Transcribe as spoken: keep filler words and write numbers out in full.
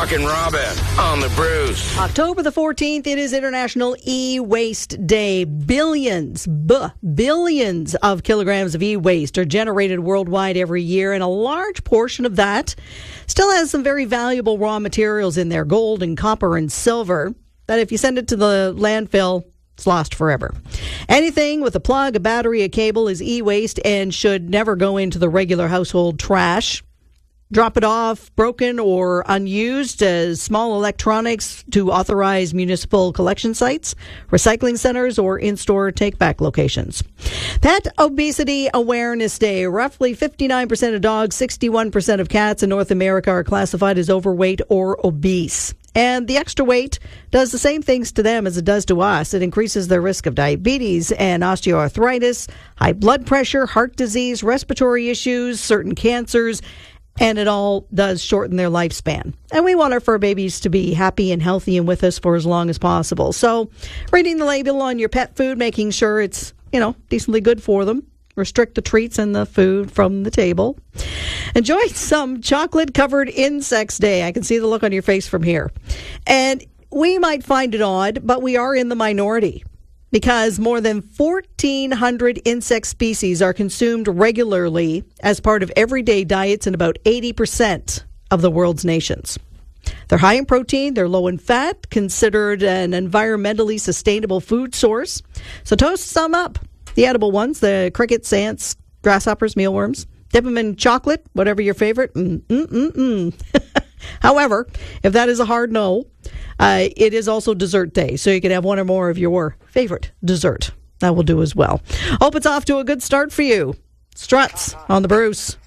Rockin' Robin on the Bruce. October the fourteenth, it is International E-Waste Day. Billions, buh, billions of kilograms of e-waste are generated worldwide every year, and a large portion of that still has some very valuable raw materials in there, gold and copper and silver, that if you send it to the landfill, it's lost forever. Anything with a plug, a battery, a cable is e-waste and should never go into the regular household trash. Drop it off broken or unused as small electronics to authorized municipal collection sites, recycling centers, or in-store take-back locations. Pet Obesity Awareness Day. Roughly fifty-nine percent of dogs, sixty-one percent of cats in North America are classified as overweight or obese. And the extra weight does the same things to them as it does to us. It increases their risk of diabetes and osteoarthritis, high blood pressure, heart disease, respiratory issues, certain cancers, and it all does shorten their lifespan. And we want our fur babies to be happy and healthy and with us for as long as possible. So reading the label on your pet food, making sure it's, you know, decently good for them. Restrict the treats and the food from the table. Enjoy some chocolate-covered insects day. I can see the look on your face from here. And we might find it odd, but we are in the minority, because more than fourteen hundred insect species are consumed regularly as part of everyday diets in about eighty percent of the world's nations. They're high in protein, they're low in fat, considered an environmentally sustainable food source. So toast some up. The edible ones, the crickets, ants, grasshoppers, mealworms. Dip them in chocolate, whatever your favorite. Mm-mm-mm-mm. However, if that is a hard no, uh, it is also dessert day, so you can have one or more of your favorite dessert. That will do as well. Hope it's off to a good start for you. Struts on the Bruce.